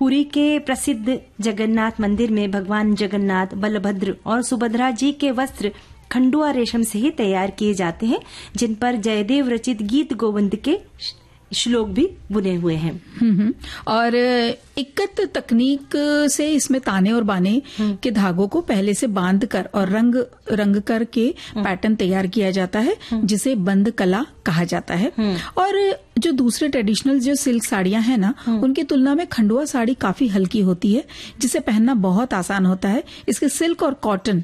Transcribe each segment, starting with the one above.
पुरी के प्रसिद्ध जगन्नाथ मंदिर में भगवान जगन्नाथ, बलभद्र और सुभद्रा जी के वस्त्र खंडुआ रेशम से ही तैयार किए जाते हैं, जिन पर जयदेव रचित गीत गोविंद के श्लोक भी बुने हुए हैं। और इक्कत तकनीक से इसमें ताने और बाने के धागों को पहले से बांध कर और रंग करके पैटर्न तैयार किया जाता है, जिसे बंद कला कहा जाता है। और जो दूसरे ट्रेडिशनल जो सिल्क साड़ियां हैं ना, उनकी तुलना में खंडुआ साड़ी काफी हल्की होती है, जिसे पहनना बहुत आसान होता है। इसके सिल्क और कॉटन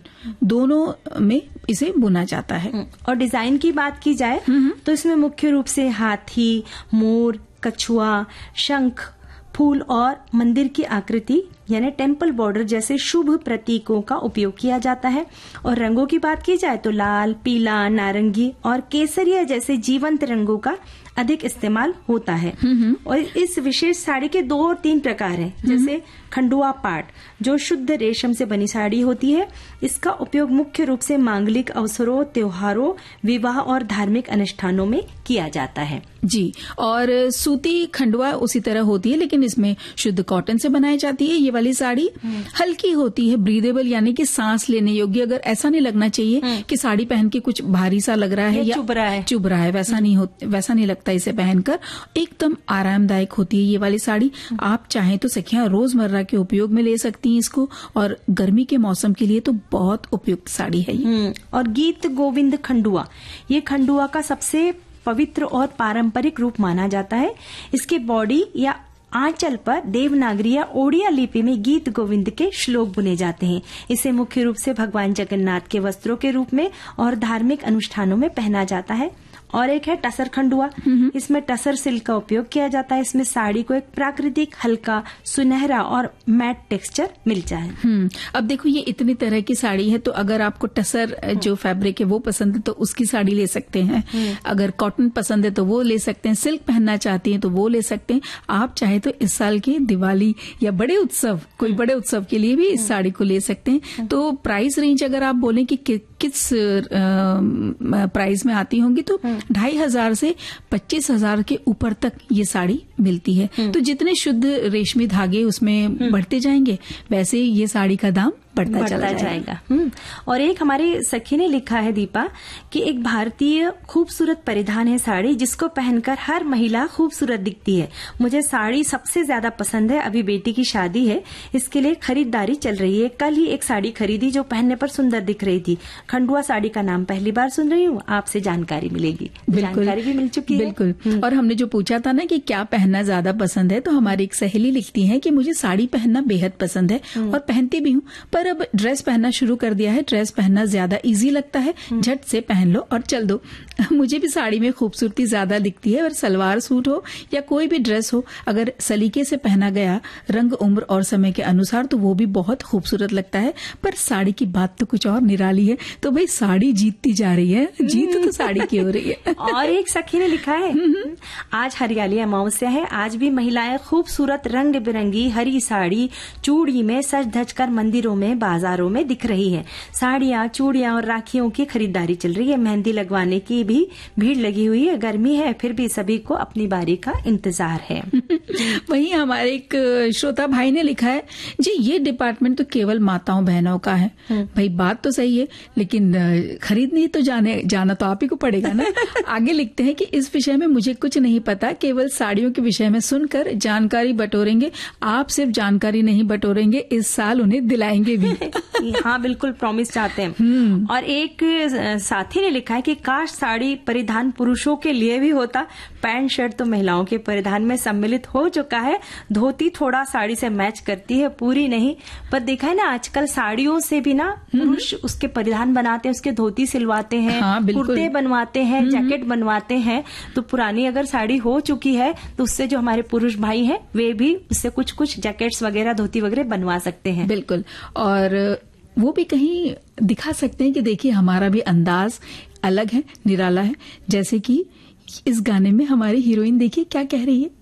दोनों में इसे बुना जाता है। और डिजाइन की बात की जाए तो इसमें मुख्य रूप से हाथी, मोर, कछुआ, शंख, फूल और मंदिर की आकृति यानी टेम्पल बॉर्डर जैसे शुभ प्रतीकों का उपयोग किया जाता है। और रंगों की बात की जाए तो लाल, पीला, नारंगी और केसरिया जैसे जीवंत रंगों का अधिक इस्तेमाल होता है। और इस विशेष साड़ी के 2 और 3 प्रकार हैं, जैसे खंडुआ पाट जो शुद्ध रेशम से बनी साड़ी होती है। इसका उपयोग मुख्य रूप से मांगलिक अवसरों, त्योहारों, विवाह और धार्मिक अनुष्ठानों में किया जाता है। जी, और सूती खंडुआ उसी तरह होती है, लेकिन इसमें शुद्ध कॉटन से बनाई जाती है। ये वाली साड़ी हल्की होती है, ब्रीदेबल यानी कि सांस लेने योग्य। अगर ऐसा नहीं लगना चाहिए कि साड़ी पहन के कुछ भारी सा लग रहा है या चुभ रहा है, वैसा नहीं लगता। इसे पहनकर एकदम आरामदायक होती है ये वाली साड़ी। आप चाहें तो सखियां रोजमर्रा के उपयोग में ले सकती हैं इसको, और गर्मी के मौसम के लिए तो बहुत उपयुक्त साड़ी है ये। और गीत गोविंद खंडुआ, ये खंडुआ का सबसे पवित्र और पारंपरिक रूप माना जाता है। इसके बॉडी या आंचल पर देवनागरी या ओडिया लिपि में गीत गोविंद के श्लोक बुने जाते हैं। इसे मुख्य रूप से भगवान जगन्नाथ के वस्त्रों के रूप में और धार्मिक अनुष्ठानों में पहना जाता है। और एक है टसर खंडुआ, इसमें टसर सिल्क का उपयोग किया जाता है। इसमें साड़ी को एक प्राकृतिक, हल्का, सुनहरा और मैट टेक्सचर मिलता है। अब देखो, ये इतनी तरह की साड़ी है, तो अगर आपको टसर जो फैब्रिक है वो पसंद है तो उसकी साड़ी ले सकते हैं। अगर कॉटन पसंद है तो वो ले सकते हैं। सिल्क पहनना चाहती हैं तो वो ले सकते हैं। आप चाहे तो इस साल की दिवाली या बड़े उत्सव, कोई बड़े उत्सव के लिए भी इस साड़ी को ले सकते हैं। तो प्राइस रेंज अगर आप बोलें कि किस प्राइस में आती होंगी, तो 2500 से 25,000 के ऊपर तक ये साड़ी मिलती है। तो जितने शुद्ध रेशमी धागे उसमें बढ़ते जाएंगे, वैसे ये साड़ी का दाम बढ़ता चला जाएगा। और एक हमारी सखी ने लिखा है, दीपा, कि एक भारतीय खूबसूरत परिधान है साड़ी, जिसको पहनकर हर महिला खूबसूरत दिखती है। मुझे साड़ी सबसे ज्यादा पसंद है। अभी बेटी की शादी है, इसके लिए खरीदारी चल रही है। कल ही एक साड़ी खरीदी जो पहनने पर सुंदर दिख रही थी। खंडुआ साड़ी का नाम पहली बार सुन रही हूँ, आपसे जानकारी मिलेगी। जानकारी भी मिल चुकी है। बिल्कुल। और हमने जो पूछा था ना कि क्या पहनना ज्यादा पसंद है, तो हमारी एक सहेली लिखती है कि मुझे साड़ी पहनना बेहद पसंद है और पहनती भी हूँ, पर अब ड्रेस पहनना शुरू कर दिया है। ड्रेस पहनना ज्यादा इजी लगता है, झट से पहन लो और चल दो। मुझे भी साड़ी में खूबसूरती ज्यादा दिखती है। और सलवार सूट हो या कोई भी ड्रेस हो, अगर सलीके से पहना गया, रंग, उम्र और समय के अनुसार, तो वो भी बहुत खूबसूरत लगता है। पर साड़ी की बात तो कुछ और निराली है। तो भाई साड़ी जीतती जा रही है, जीत तो साड़ी की हो रही है। और एक सखी ने लिखा है, आज हरियाली अमावस्या है। आज भी महिलाएं खूबसूरत रंग बिरंगी हरी साड़ी चूड़ी में सज धज कर मंदिरों में, बाजारों में दिख रही है। साड़ियां, चूड़ियां और राखियों की खरीदारी चल रही है। मेहंदी लगवाने की भी भीड़ लगी हुई है। गर्मी है, फिर भी सभी को अपनी बारी का इंतजार है। वहीं हमारे एक श्रोता भाई ने लिखा है, जी ये डिपार्टमेंट तो केवल माताओं बहनों का है। भाई बात तो सही है, लेकिन खरीदनी तो जाना तो आप ही को पड़ेगा ना। आगे लिखते हैं कि इस विषय में मुझे कुछ नहीं पता, केवल साड़ियों के विषय में सुनकर जानकारी बटोरेंगे। आप सिर्फ जानकारी नहीं बटोरेंगे, इस साल उन्हें दिलाएंगे भी। हाँ बिल्कुल, प्रॉमिस चाहते हैं। और एक साथी ने लिखा है कि काश साड़ी परिधान पुरुषों के लिए भी होता। पैंट शर्ट तो महिलाओं के परिधान में सम्मिलित हो चुका है। धोती थोड़ा साड़ी से मैच करती है, पूरी नहीं। पर देखा है ना, आजकल साड़ियों से भी ना पुरुष उसके परिधान बनाते हैं, उसके धोती सिलवाते हैं, हाँ, कुर्ते बनवाते हैं, जैकेट बनवाते हैं। तो पुरानी अगर साड़ी हो चुकी है तो उससे जो हमारे पुरुष भाई हैं वे भी उससे कुछ जैकेट्स वगैरह, धोती वगैरह बनवा सकते हैं। बिल्कुल। और वो भी कहीं दिखा सकते हैं कि देखिए हमारा भी अंदाज अलग है, निराला है। जैसे कि इस गाने में हमारी हीरोइन देखिए क्या कह रही है।